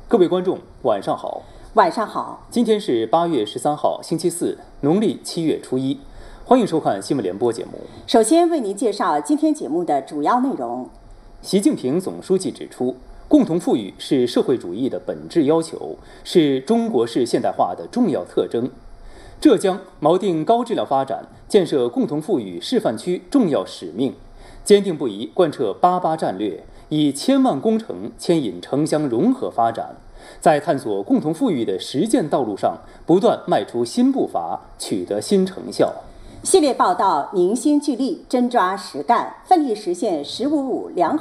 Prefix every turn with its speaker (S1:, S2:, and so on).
S1: 各位观众，晚上好。
S2: 晚上好。
S1: 今天是8月13号，星期四，农历7月初1。欢迎收看新闻联播节目。
S2: 首先为您介绍今天节目的主要内容。
S1: 习近平总书记指出，共同富裕是社会主义的本质要求，是中国式现代化的重要特征。浙江锚定高质量发展，建设共同富裕示范区重要使命，坚定不移贯彻88战略，以千万工程牵引城乡融合发展，在探索共同富裕的实践道路上不断迈出新步伐，取得新成效。
S2: 系列报道凝心聚力，真抓实干，奋力实现“十五五”良好